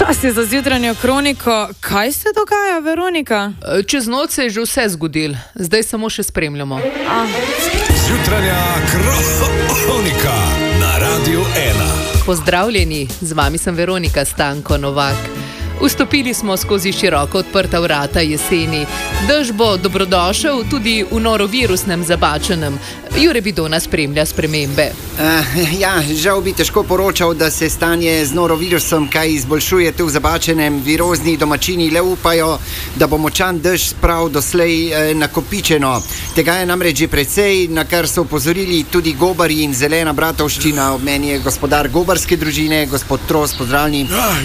Čas je za zjutranjo kroniko. Kaj se dogaja, Veronika? Čez noč se je že vse zgodilo. Zdaj samo še spremljamo. Zjutranja kronika na Radiu 1. Pozdravljeni, z vami sem Veronika Stanko Novak. Vstopili smo skozi široko odprta vrata jeseni. Dež bo dobrodošel tudi v norovirusnem Zabačenem. Jure Bidona spremlja spremembe. Žal bi težko poročal, da se stanje z norovirusom kaj izboljšuje tu v Zabačenem. Virozni domačini le upajo, da bo močan dež sprav doslej nakopičeno. Tega je namreč že precej, na kar so opozorili tudi gobarji in zelena bratovščina. Ob meni je gospodar gobarske družine, gospod Tros, pozdravljeni.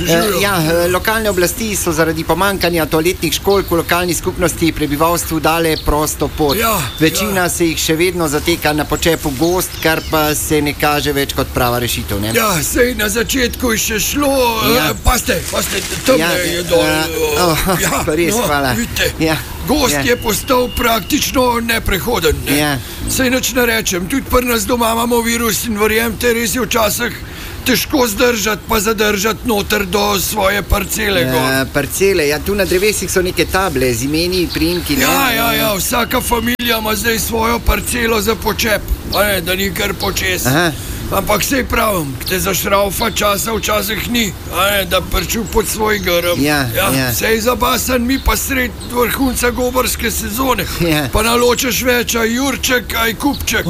Lokalne oblasti so zaradi pomankanja toaletnih školjk v lokalni skupnosti prebivalstvu dale prosto pot. Večina se jih še vedno zateka na počepu gozd, kar pa se ne kaže več kot prava rešitev, ne? Sej na začetku je še šlo, paste, temne je dol. Res, hvala. Vidite, gozd je postal praktično neprehoden, ne? Sej nič ne rečem, tudi pri nas doma imamo virus in verjemte, res je včasih težko zdržati pa zadržati noter do svoje parcele. Parcele, tu na drevesih so neke table z imeni, priimki. Vsaka familija ima zdaj svojo parcelo za počep, da ni kar počes. Ampak sej pravim, te zašraufa časa včasih ni, da prču pod svoj grm. Sej zabasan mi pa sred vrhunca gobarske sezone. Pa naločeš več, aj Jurček, aj Kupček.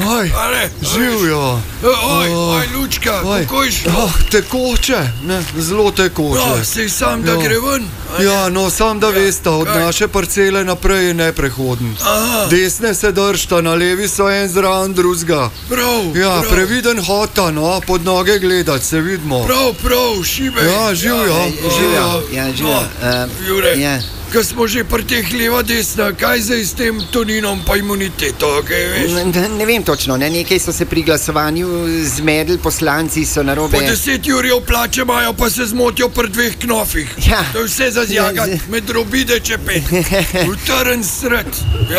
Živjo. Lučka, kako je šlo? Tekoče, zelo tekoče. Sej sam, da gre ven. Sam da veste, od naše parcele naprej je neprehoden. Desne se držta, na levi so en zraven drugega. Previden hota, pod noge gledati, se vidimo. Prav, šibe. Živjo. Jure, ko smo že pri teh leva desna, kaj zdaj s tem toninom pa imuniteto, kaj veš? Ne vem točno, nekaj so se pri glasovanju zmedli, poslanci so narobe. Po 10 jurjev plače imajo, pa se zmotijo pri 2 knofih. To je vse za zjagati, med robide čepet. Utrn sred.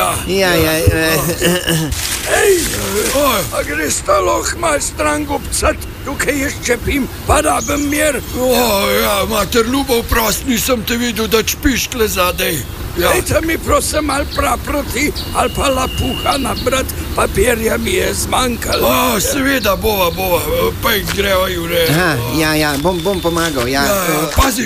A greš ta loh malo stran gobcat, tukaj jaz čepim, pa rabim mir. Mater ljubov prost, nisem te videl, da čpiš tle zadej. Dajte mi prosim malo praproti ali pa lapuha nabrat, papirja mi je zmanjkalo. Seveda bova, pa jih greva, Jure. Bom pomagal, Pazi.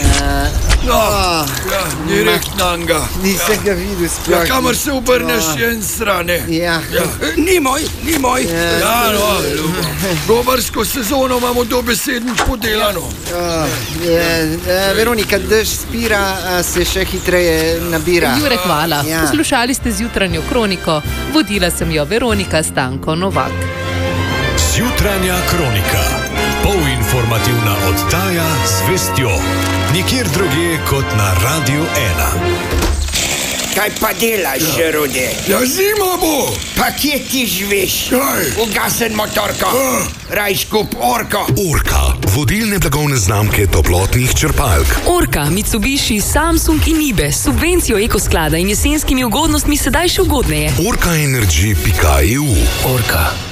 Direkt nanga. Nisem ga videl sploh. Kamor se obrneš je en strane. Ni moj. Gobarsko sezono imamo dobesedno podelano. Veronika, dež spira, se še hitreje nabira. Jure, hvala. Poslušali ste zjutranjo kroniko. Vodila sem jo Veronika Stanko Novak. Zjutranja kronika. Polinformativna oddaja z vestjo. Nikjer drugje kot na Radiu 1. Kaj pa delaš, Rode? Zima bo. Pa kje ti živiš? Ugasen motorko. Rajš kup Orko. Orka, vodilne blagovne znamke toplotnih črpalk. Orka, Mitsubishi, Samsung in Nibe s subvencijo ekosklada in jesenskimi ugodnostmi sedaj še ugodneje. Orkaenergy.eu. Orka.